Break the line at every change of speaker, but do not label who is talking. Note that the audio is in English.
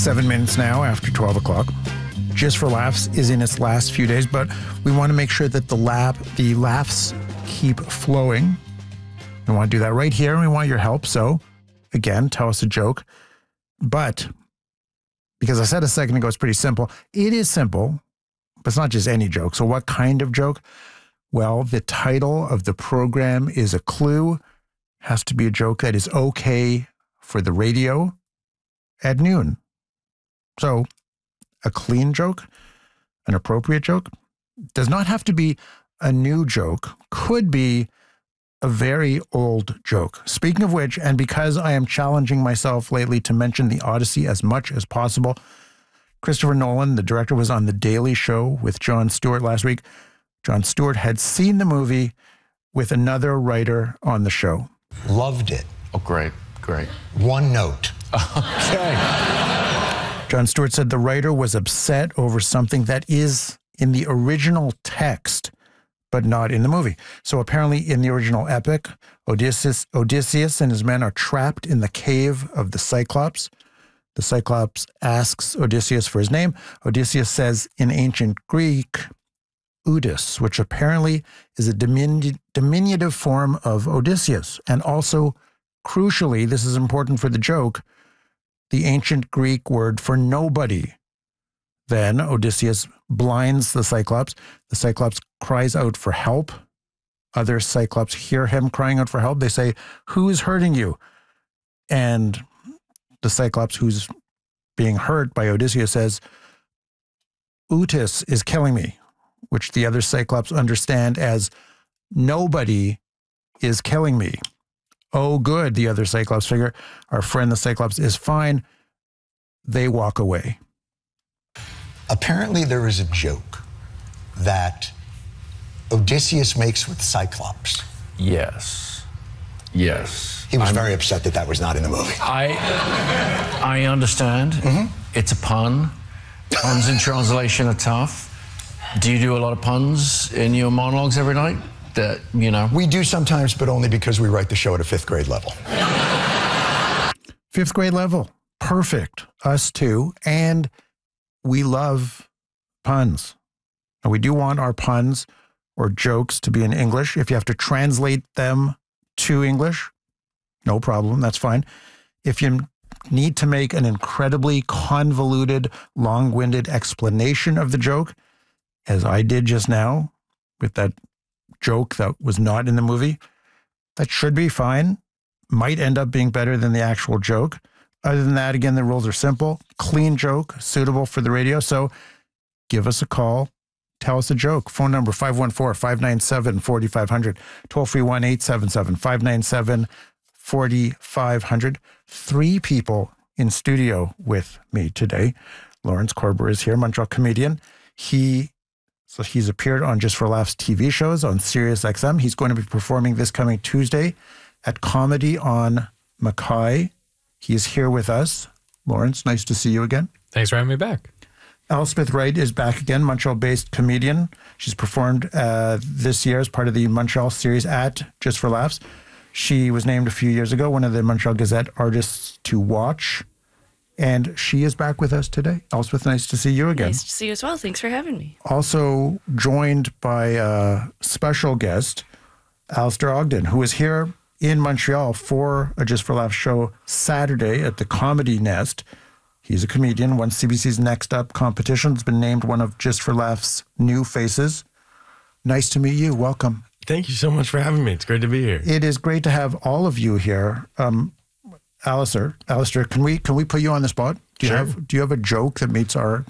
7 minutes now after 12 o'clock. Just for Laughs is in its last few days, but we want to make sure that the laughs keep flowing. We want to do that right here, and we want your help. So, again, tell us a joke. But, because I said a second ago, it's pretty simple. It is simple, but it's not just any joke. So what kind of joke? Well, the title of the program is a clue. Has to be a joke that is okay for the radio at noon. So, a clean joke, an appropriate joke, does not have to be a new joke, could be a very old joke. Speaking of which, and because I am challenging myself lately to mention the Odyssey as much as possible, Christopher Nolan, the director, was on The Daily Show with Jon Stewart last week. Jon Stewart had seen the movie with another writer on the show.
Loved it.
Oh, great.
One note.
Okay.
Jon Stewart said the writer was upset over something that is in the original text, but not in the movie. So apparently in the original epic, Odysseus and his men are trapped in the cave of the Cyclops. The Cyclops asks Odysseus for his name. Odysseus says in ancient Greek, Oedus, which apparently is a diminutive form of Odysseus. And also, crucially, this is important for the joke, the ancient Greek word for nobody. Then Odysseus blinds the Cyclops. The Cyclops cries out for help. Other Cyclops hear him crying out for help. They say, "Who's hurting you?" And the Cyclops who's being hurt by Odysseus says, "Oedus is killing me," which the other Cyclops understand as nobody is killing me. Oh, good, the other Cyclops figure. Our friend the Cyclops is fine. They walk away.
Apparently there is a joke that Odysseus makes with Cyclops.
Yes.
He was very upset that was not in the movie.
I understand. Mm-hmm. It's a pun. Puns in translation are tough. Do you do a lot of puns in your monologues every night?
We do sometimes, but only because we write the show at a 5th grade level.
5th grade level. Perfect. Us too. And we love puns. And we do want our puns or jokes to be in English. If you have to translate them to English, no problem. That's fine. If you need to make an incredibly convoluted, long-winded explanation of the joke, as I did just now with that joke that was not in the movie, that should be fine. Might end up being better than the actual joke. Other than that, again, the rules are simple. Clean joke, suitable for the radio. So give us a call. Tell us a joke. Phone number 514-597-4500. Toll-free 1-877-597-4500. 3 people in studio with me today. Lawrence Korber is here, Montreal comedian. He's appeared on Just for Laughs TV shows on Sirius XM. He's going to be performing this coming Tuesday at Comedy on Mackay. He is here with us. Lawrence, nice to see you again.
Thanks for having me back.
Elspeth Wright is back again, Montreal-based comedian. She's performed this year as part of the Montreal series at Just for Laughs. She was named a few years ago one of the Montreal Gazette artists to watch. And she is back with us today. Elspeth, nice to see you again.
Nice to see you as well. Thanks for having me.
Also joined by a special guest, Alistair Ogden, who is here in Montreal for a Just for Laughs show Saturday at the Comedy Nest. He's a comedian, won CBC's Next Up competition, has been named one of Just for Laughs' new faces. Nice to meet you. Welcome.
Thank you so much for having me. It's great to be here.
It is great to have all of you here. Alistair, can we put you on the spot? Do you have a joke that meets our